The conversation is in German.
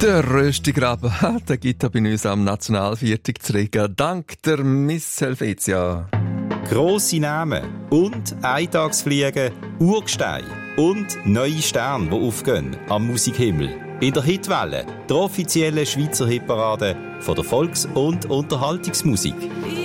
Der Röstigraben, der gibt bei uns am Nationalviertel zu Regen. Dank der Miss Helvetia. Grosse Namen und Eintagsfliegen, Urgesteine und neue Sterne, die aufgehen am Musikhimmel. In der Hitwelle, der offiziellen Schweizer Hitparade von der Volks- und Unterhaltungsmusik.